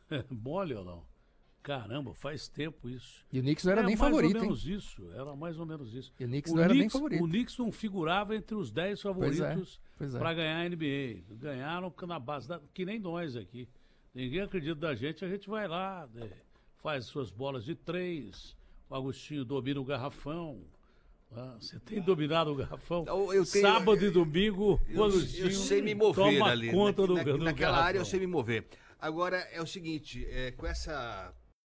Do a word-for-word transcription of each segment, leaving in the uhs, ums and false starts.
Mole ou não? Caramba, faz tempo isso. E o Knicks não era, era nem favorito, hein? Era mais ou menos isso, era mais ou menos isso. E o Knicks o não era Knicks, nem favorito. O Knicks não figurava entre os dez favoritos é, é. para ganhar a N B A. Ganharam na base, da, que nem nós aqui. Ninguém acredita da gente, a gente vai lá, né, faz suas bolas de três, o Agostinho domina o garrafão. Ah, você tem dominado o garrafão? Eu, eu tenho, Sábado eu, e domingo, eu, o eu sei me mover toma ali. conta Na, do, na, do naquela garrafão. área eu sei me mover. Agora, é o seguinte, é, com essa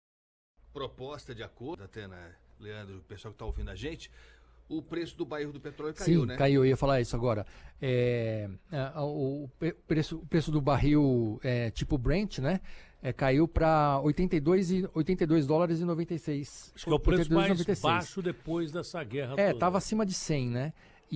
proposta de acordo, Datena, Leandro, o pessoal que está ouvindo a gente, o preço do barril do petróleo caiu, Sim, né? caiu, eu ia falar isso agora. É, é, o, preço, o preço do barril é, tipo Brent, né? É, caiu para oitenta e dois dólares e noventa e seis. Acho que é o preço mais baixo depois dessa guerra É, toda. estava acima de cem, né?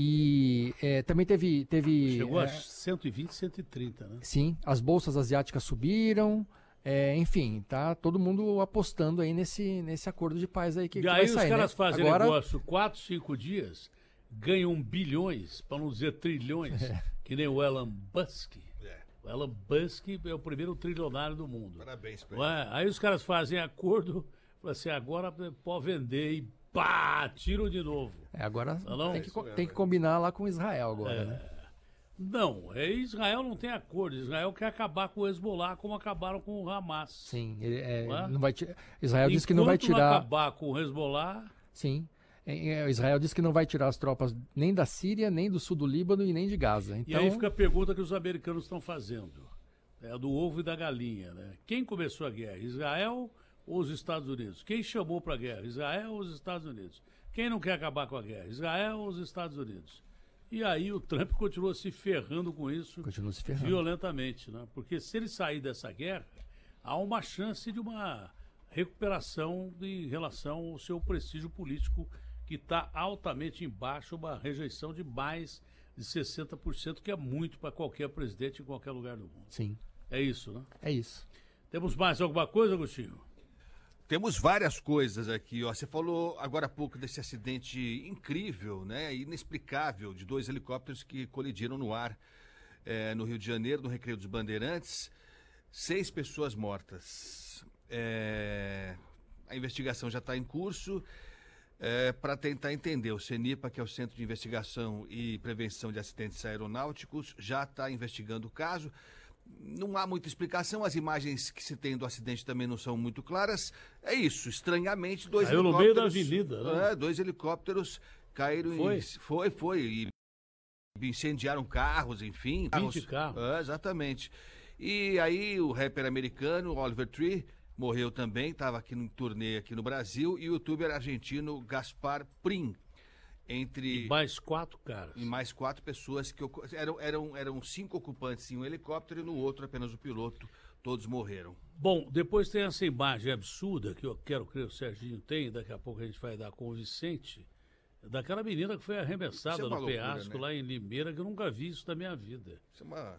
E é, também teve... teve Chegou é, a cento e vinte, cento e trinta, né? Sim, as bolsas asiáticas subiram, é, enfim, tá todo mundo apostando aí nesse, nesse acordo de paz aí que, e que aí vai sair, os caras né? fazem Agora... negócio quatro, cinco dias, ganham bilhões, para não dizer trilhões, é. que nem o Elon Musk. É. O Elon Musk é o primeiro trilionário do mundo. Parabéns pra ele. Aí os caras fazem acordo, falam assim, agora pode vender e pá, tiram de novo. É, agora não? tem, que, tem que combinar lá com Israel agora, é. né? Não, é, Israel não tem acordo. Israel quer acabar com o Hezbollah como acabaram com o Hamas. Sim, ele, é, não é? não vai Israel Enquanto disse que não vai tirar... não acabar com o Hezbollah... Sim, Israel disse que não vai tirar as tropas nem da Síria, nem do sul do Líbano e nem de Gaza. Então... E aí fica a pergunta que os americanos estão fazendo. É do ovo e da galinha, né? Quem começou a guerra? Israel ou os Estados Unidos? Quem chamou para a guerra? Israel ou os Estados Unidos? Quem não quer acabar com a guerra? Israel ou os Estados Unidos? E aí o Trump continua se ferrando com isso continua se ferrando. violentamente, né? Porque se ele sair dessa guerra, há uma chance de uma recuperação em relação ao seu prestígio político, que está altamente embaixo, uma rejeição de mais de sessenta por cento, que é muito para qualquer presidente em qualquer lugar do mundo. Sim. É isso, né? É isso. Temos mais alguma coisa, Agostinho? Temos várias coisas aqui, ó. Você falou agora há pouco desse acidente incrível, né, inexplicável, de dois helicópteros que colidiram no ar é, no Rio de Janeiro, no Recreio dos Bandeirantes. Seis pessoas mortas. É, a investigação já está em curso é, para tentar entender. O CENIPA, que é o Centro de Investigação e Prevenção de Acidentes Aeronáuticos, já está investigando o caso. Não há muita explicação, as imagens que se tem do acidente também não são muito claras. É isso, estranhamente, dois Caiu helicópteros... no meio da avenida, né? É, dois helicópteros caíram foi? em... Foi, foi. E incendiaram carros, enfim. vinte carros. É, exatamente. E aí o rapper americano, Oliver Tree, morreu também, estava aqui no turnê aqui no Brasil, e o youtuber argentino Gaspar Prim. Entre... E mais quatro caras. E mais quatro pessoas que eram, eram, eram cinco ocupantes em um helicóptero e no outro apenas o piloto. Todos morreram. Bom, depois tem essa imagem absurda que eu quero crer o Serginho tem, daqui a pouco a gente vai dar com o Vicente, daquela menina que foi arremessada é no loucura, penhasco, né? Lá em Limeira, que eu nunca vi isso na minha vida. Isso é uma...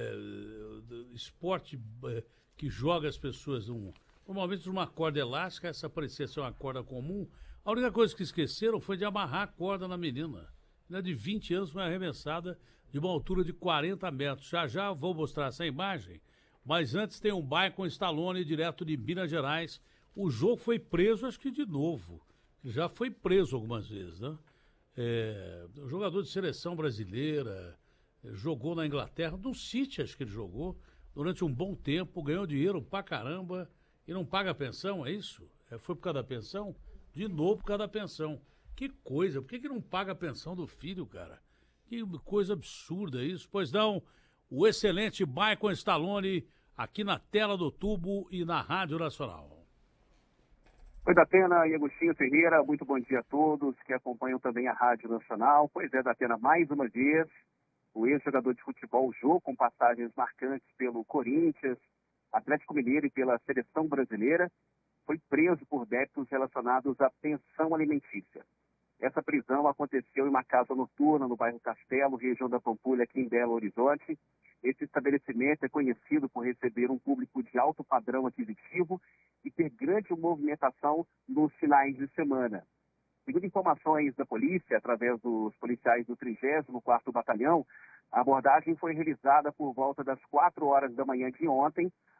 É, esporte é, que joga as pessoas num, normalmente numa corda elástica, essa parecia ser uma corda comum. A única coisa que esqueceram foi de amarrar a corda na menina. Ela de vinte anos foi arremessada de uma altura de quarenta metros. Já já vou mostrar essa imagem, mas antes tem um Michael Stallone direto de Minas Gerais. O jogo foi preso, acho que de novo. Já foi preso algumas vezes, né? É, jogador de seleção brasileira, jogou na Inglaterra, no City acho que ele jogou, durante um bom tempo, ganhou dinheiro pra caramba e não paga pensão, é isso? É, foi por causa da pensão? De novo por causa da pensão. Que coisa, por que, que não paga a pensão do filho, cara? Que coisa absurda isso. Pois não, o excelente Michael Stallone aqui na tela do tubo e na Rádio Nacional. Oi, Datena e Agostinho Ferreira, muito bom dia a todos que acompanham também a Rádio Nacional. Pois é, Datena, mais uma vez, o ex-jogador de futebol Jô, com passagens marcantes pelo Corinthians, Atlético Mineiro e pela Seleção Brasileira, foi preso por débitos relacionados à pensão alimentícia. Essa prisão aconteceu em uma casa noturna no bairro Castelo, região da Pampulha, aqui em Belo Horizonte. Esse estabelecimento é conhecido por receber um público de alto padrão aquisitivo e ter grande movimentação nos finais de semana. Segundo informações da polícia, através dos policiais do trigésimo quarto Batalhão, a abordagem foi realizada por volta das quatro horas da manhã de ontem,